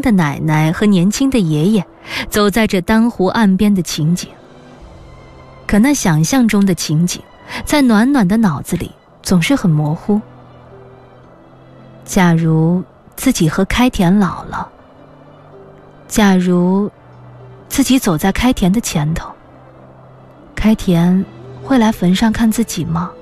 的奶奶和年轻的爷爷走在这丹湖岸边的情景。可那想象中的情景在暖暖的脑子里总是很模糊。假如自己和开田老了，假如自己走在开田的前头，开田会来坟上看自己吗？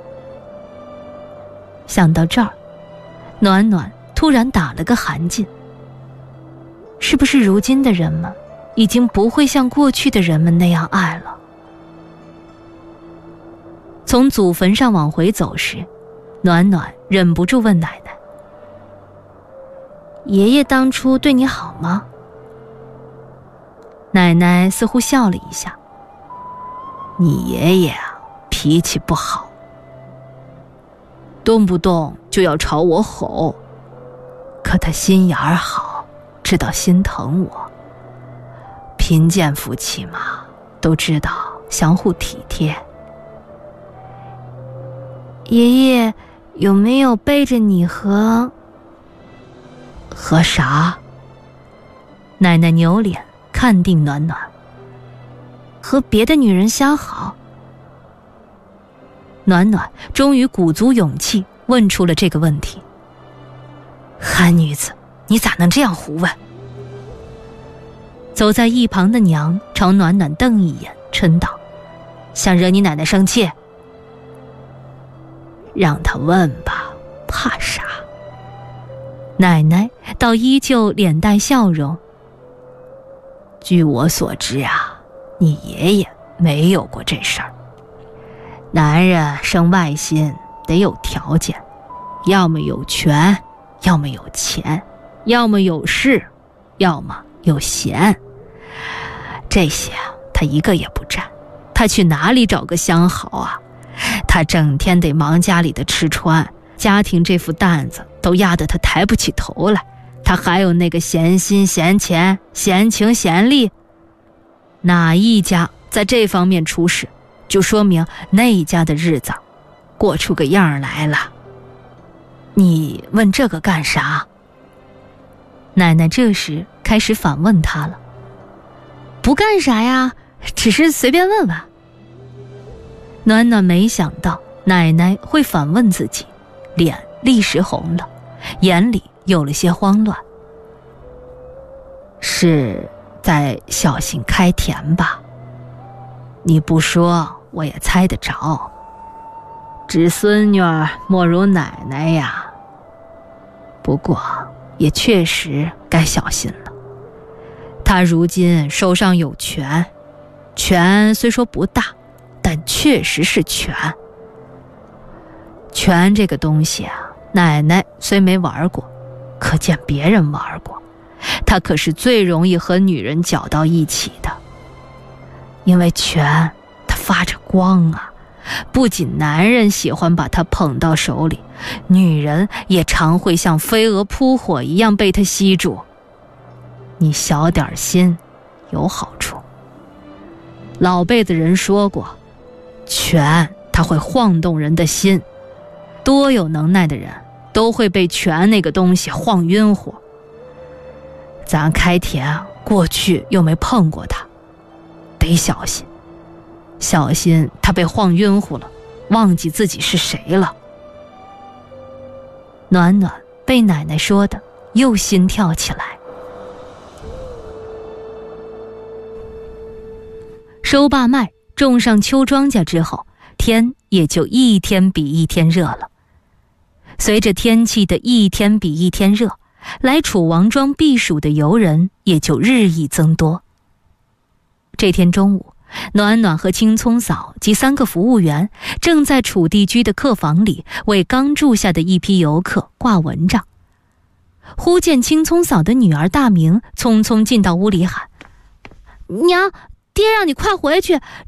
想到这儿，暖暖突然打了个寒噤。是不是如今的人们已经不会像过去的人们那样爱了？从祖坟上往回走时，暖暖忍不住问奶奶：爷爷当初对你好吗？奶奶似乎笑了一下：你爷爷啊，脾气不好，动不动就要朝我吼，可他心眼儿好，知道心疼我。贫贱夫妻嘛，都知道相互体贴。爷爷有没有背着你和啥？奶奶扭脸看定暖暖。和别的女人相好？暖暖终于鼓足勇气问出了这个问题。憨女子，你咋能这样胡问？走在一旁的娘朝暖暖瞪一眼，嗔道：想惹你奶奶生气？让她问吧，怕啥？奶奶倒依旧脸带笑容。据我所知啊，你爷爷没有过这事儿。男人生外心得有条件，要么有权，要么有钱，要么有势，要么有闲。这些他一个也不占，他去哪里找个相好啊？他整天得忙家里的吃穿，家庭这副担子都压得他抬不起头来，他还有那个闲心闲钱闲情闲力？哪一家在这方面出事，就说明那一家的日子过出个样来了。你问这个干啥？奶奶这时开始反问他了。不干啥呀，只是随便问问。暖暖没想到奶奶会反问自己，脸立时红了，眼里有了些慌乱。是在小心开田吧？你不说我也猜得着，侄孙女莫如奶奶呀。不过也确实该小心了，她如今手上有权，权虽说不大，但确实是权。权这个东西啊，奶奶虽没玩过，可见别人玩过，她可是最容易和女人搅到一起的。因为权它发着光啊，不仅男人喜欢把它捧到手里，女人也常会像飞蛾扑火一样被它吸住。你小点心有好处。老辈的人说过，权它会晃动人的心，多有能耐的人都会被权那个东西晃晕乎。咱开田过去又没碰过它，得小心，小心他被晃晕乎了，忘记自己是谁了。暖暖被奶奶说的又心跳起来。收罢麦，种上秋庄稼之后，天也就一天比一天热了。随着天气的一天比一天热，来楚王庄避暑的游人也就日益增多。这天中午，暖暖和青葱嫂及3个服务员正在楚地居的客房里为刚住下的一批游客挂蚊帐。忽见青葱嫂的女儿大明匆匆进到屋里喊：娘，爹让你快回去，